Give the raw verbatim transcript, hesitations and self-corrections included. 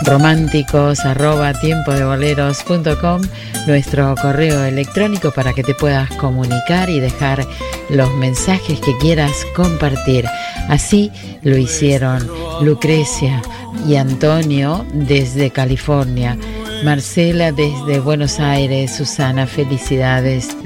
románticos arroba tiempo de boleros punto com, nuestro correo electrónico para que te puedas comunicar y dejar los mensajes que quieras compartir. Así lo hicieron Lucrecia y Antonio desde California, Marcela desde Buenos Aires. Susana, felicidades.